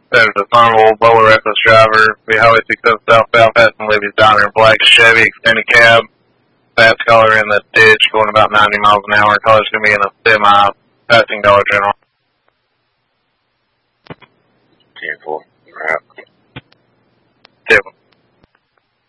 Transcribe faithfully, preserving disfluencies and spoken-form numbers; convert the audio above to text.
There's a Thornwell lower reckless driver. We highway six seven southbound, passing Libby's Diner in black Chevy extended cab. Fast caller in the ditch, going about ninety miles an hour. Caller's going to be in a semi, passing Dollar General. ten four. All right.